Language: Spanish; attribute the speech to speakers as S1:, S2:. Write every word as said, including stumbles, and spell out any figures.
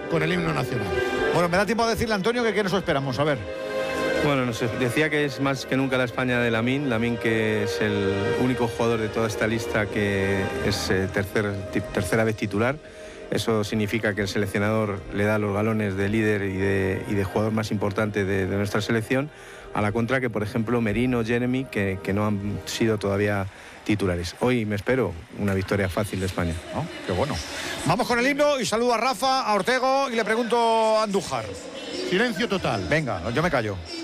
S1: con el himno nacional.
S2: Bueno, me da tiempo a decirle a Antonio que qué nos esperamos, a ver.
S3: Bueno, no sé, decía que es más que nunca la España de Lamine, Lamine que es el único jugador de toda esta lista que es eh, tercer, tercera vez titular. Eso significa que el seleccionador le da los galones de líder y de, y de jugador más importante de, de nuestra selección, a la contra que, por ejemplo, Merino, Jeremy, que, que no han sido todavía titulares. Hoy me espero una victoria fácil de España.
S2: ¿No? Qué bueno. Vamos con el himno y saludo a Rafa, a Ortego y le pregunto a Andújar.
S1: Silencio total.
S2: Venga, yo me callo.